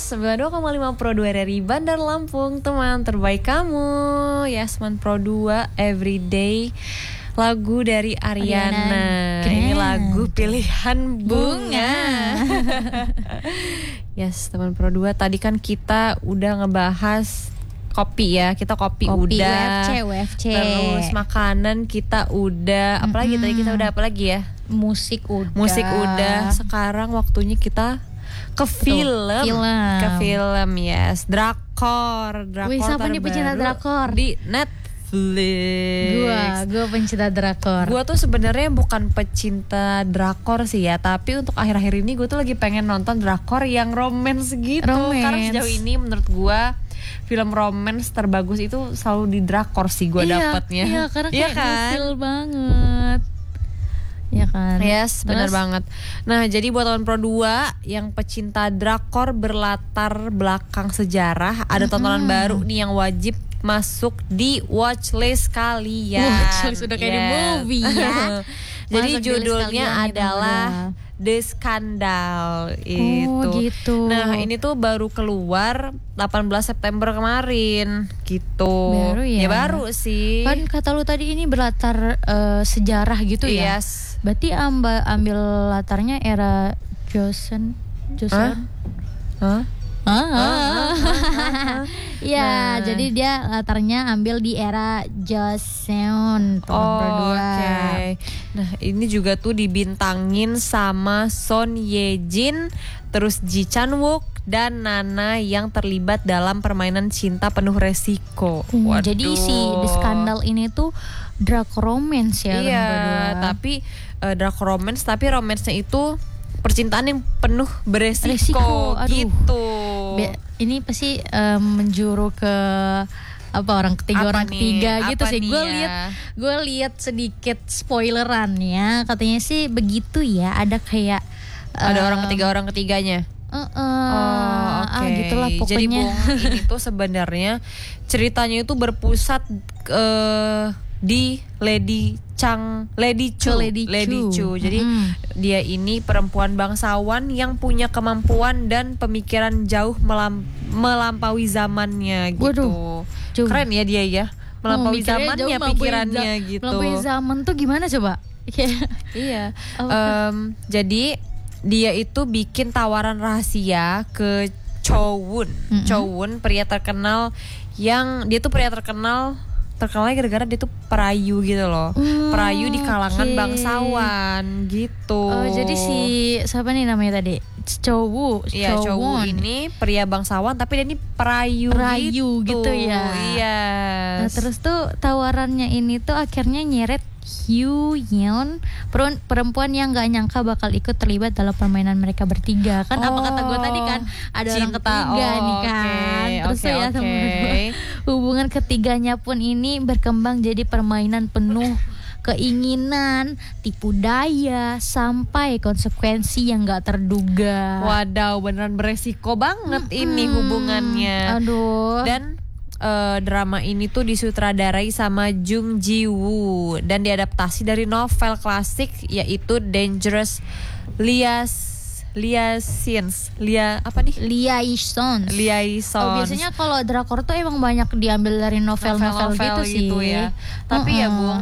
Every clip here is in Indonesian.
92,5 Pro 2 dari Bandar Lampung, teman terbaik kamu. Yasman Pro 2 Everyday. Lagu dari Ariana. Ini lagu pilihan bunga. Yes, teman Pro 2. Tadi kan kita udah ngebahas kopi ya. Kita kopi udah. WFC. Terus makanan kita udah. Apalagi tadi kita udah apa lagi ya? Musik udah. Sekarang waktunya kita ke film. Ke film, yes. Drakor. Wih, siapa nih pecinta drakor? Di Netflix. Gue pencinta drakor. Gue tuh sebenarnya bukan pecinta drakor sih ya, tapi untuk akhir-akhir ini gue tuh lagi pengen nonton drakor yang romance gitu. Karena sejauh ini menurut gue film romance terbagus itu selalu di drakor sih gue dapatnya. Iya, karena kayak feel banget. Ya kan. Yes, benar banget. Nah, jadi buat teman Pro 2 yang pecinta drakor berlatar belakang sejarah, ada tontonan baru nih yang wajib masuk di watchlist kalian. Watchlist udah kayak di movie ya. Jadi judulnya adalah The Scandal itu. Gitu. Nah, ini tuh baru keluar 18 September kemarin gitu. Baru ya? Ya baru sih. Kan kata lu tadi ini berlatar sejarah gitu ya. Yes. Berarti ambil latarnya era Joseon. Ya, jadi dia latarnya ambil di era Joseon. Oke. Nah, ini juga tuh dibintangin sama Son Ye Jin, terus Ji Chan Wook dan Nana yang terlibat dalam permainan cinta penuh resiko. Jadi si The Scandal ini tuh drakor romance ya. Iya, tapi drakor romance, tapi romansnya itu percintaan yang penuh beresiko gitu. Ini pasti menjuru ke apa orang ketiga gitu sih. Gue lihat sedikit spoileran ya. Katanya sih begitu ya. Ada kayak ada orang ketiganya. Gitulah pokoknya. Jadi Bung, ini tuh sebenarnya ceritanya itu berpusat di Lady Chu. Jadi dia ini perempuan bangsawan yang punya kemampuan dan pemikiran jauh melampaui zamannya gitu. Keren ya dia ya. Melampaui zamannya pikirannya gitu. Melampaui zaman tuh gimana coba? Iya. Jadi dia itu bikin tawaran rahasia ke Cho Won, pria terkenal yang dia tuh terkenalnya gara-gara dia tuh perayu gitu loh. Perayu di kalangan bangsawan gitu. Jadi si siapa nih namanya tadi? Cho Woo ini pria bangsawan tapi dia ini perayu gitu ya. Iya. Nah, terus tuh tawarannya ini tuh akhirnya nyeret Hyu Yeon, perempuan yang gak nyangka bakal ikut terlibat dalam permainan mereka bertiga. Kan apa kata gue tadi kan ada orang ketiga nih kan. Terus ya teman-teman, hubungan ketiganya pun ini berkembang jadi permainan penuh keinginan, tipu daya, sampai konsekuensi yang gak terduga. Wadaw, beneran beresiko banget ini hubungannya. Aduh. Dan drama ini tuh disutradarai sama Jung Ji Woo dan diadaptasi dari novel klasik yaitu Dangerous Liaisons. Biasanya kalau drakor tuh emang banyak diambil dari novel-novel gitu sih ya. Tapi ya Bung,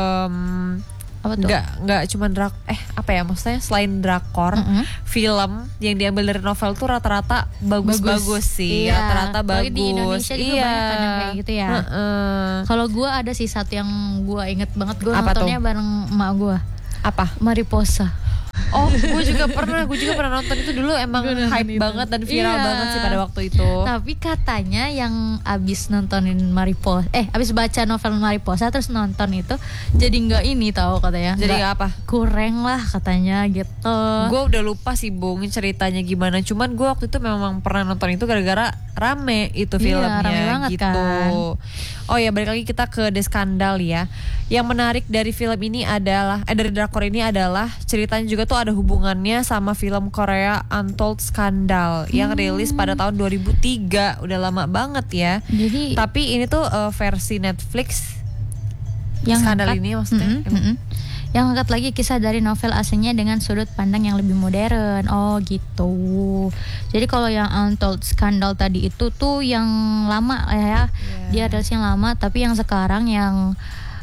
nggak cuma maksudnya selain drakor, film yang diambil dari novel tuh rata-rata bagus sih. Iya. Rata-rata bagus. Di Indonesia juga banyak kan yang kayak gitu ya. Kalau gue ada sih satu yang gue inget banget, gue nontonnya bareng emak gue. Apa? Mariposa. Gue juga pernah nonton itu dulu, emang hype banget dan viral banget sih pada waktu itu. Tapi katanya yang abis baca novel Mariposa terus nonton itu jadi nggak ini tahu katanya. Jadi nggak apa? Kurang lah katanya gitu. Gue udah lupa sih Bung ceritanya gimana. Cuman gue waktu itu memang pernah nonton itu gara-gara rame itu filmnya. Rame banget gitu. Kan. Oh ya, balik lagi kita ke The Scandal ya. Yang menarik dari film ini adalah dari drakor ini adalah ceritanya juga tuh ada hubungannya sama film Korea Untold Scandal yang rilis pada tahun 2003. Udah lama banget ya. Tapi ini tuh versi Netflix yang Scandal ini maksudnya. yang angkat lagi kisah dari novel aslinya dengan sudut pandang yang lebih modern. Oh gitu. Jadi kalau yang Untold Scandal tadi itu tuh yang lama ya, dia adalah yang lama, tapi yang sekarang yang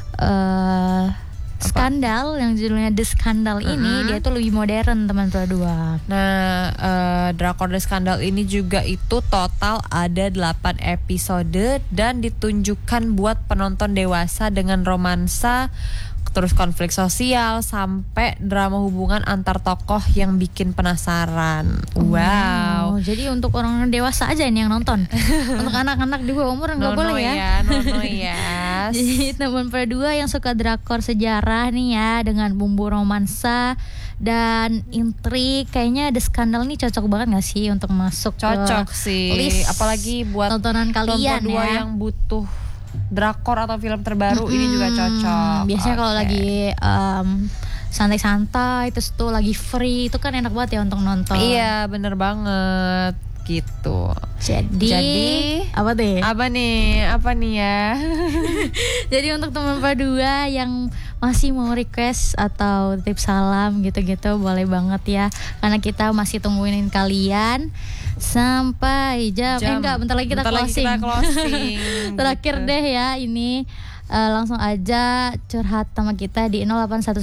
Skandal yang judulnya The Scandal ini dia tuh lebih modern teman berdua. Nah, drakor The Scandal ini juga itu total ada 8 episode dan ditunjukkan buat penonton dewasa dengan romansa, terus konflik sosial sampai drama hubungan antar tokoh yang bikin penasaran. Wow. Jadi untuk orang dewasa aja nih yang nonton. Untuk anak-anak di bawah umur nggak boleh ya. Nono ya. Jadi teman berdua yang suka drakor sejarah nih ya dengan bumbu romansa dan intrik, kayaknya The Scandal nih cocok banget nggak sih untuk masuk cocok ke sih. list Apalagi buat tontonan kalian ya. yang butuh drakor atau film terbaru ini juga cocok. Biasanya kalau lagi santai-santai terus tuh lagi free itu kan enak banget ya untuk nonton. Iya, bener banget gitu. Jadi apa deh? Apa nih ya? Jadi untuk teman berdua yang masih mau request atau tip salam gitu-gitu boleh banget ya, karena kita masih tungguin kalian sampai jam. Bentar lagi kita closing. Terakhir gitu. deh ya ini. Langsung aja curhat sama kita di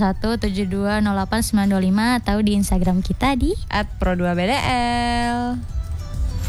081172089225 atau di Instagram kita di @pro2bdl.